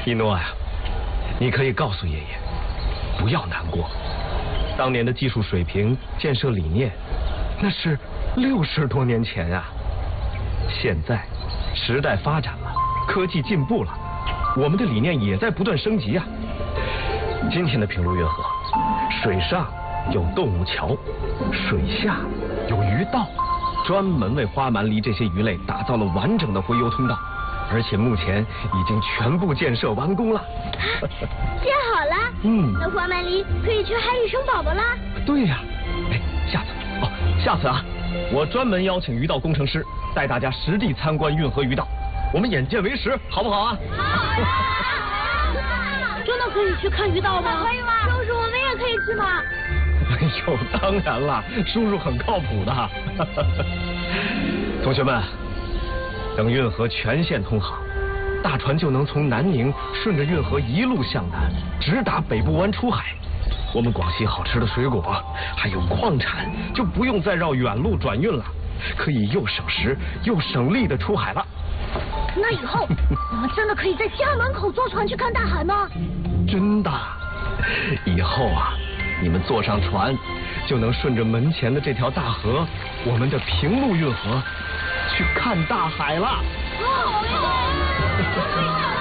一诺呀，你可以告诉爷爷，不要难过。当年的技术水平、建设理念，那是60多年前啊。现在时代发展了，科技进步了，我们的理念也在不断升级啊。今天的平陆运河，水上有动物桥，水下有鱼道，专门为花蛮狸这些鱼类打造了完整的洄游通道。而且目前已经全部建设完工了。 建好了？那花蛮狸可以去海里生宝宝啦？ 对呀。哎，下次啊，我专门邀请鱼道工程师带大家实地参观运河鱼道，我们眼见为实，好不好啊？ 好。 真的可以去看鱼道吗？ 可以吗？叔叔，我们也可以去吗？ 哎呦，当然了，叔叔很靠谱的。同学们。等运河全线通航，大船就能从南宁顺着运河一路向南，直达北部湾出海。我们广西好吃的水果，还有矿产，就不用再绕远路转运了，可以又省时又省力的出海了。 那以后我们真的可以在家门口坐船去看大海吗？ 真的，以后啊，你们坐上船，就能顺着门前的这条大河，我们的平陆运河。去看大海了。 好呀！